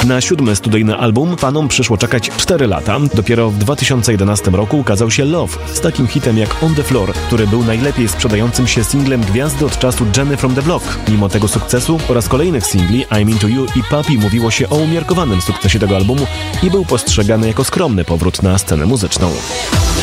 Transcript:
Na 7. studyjny album fanom przyszło czekać 4 lata. Dopiero w 2011 roku ukazał się Love z takim hitem jak On The Floor, który był najlepiej sprzedającym się singlem gwiazdy od czasu Jenny from the Block. Mimo tego sukcesu oraz kolejnych singli I'm Into You i Papi mówiło się o umiarkowanym sukcesie tego albumu i był postrzegany jako skromny powrót na scenę muzyczną.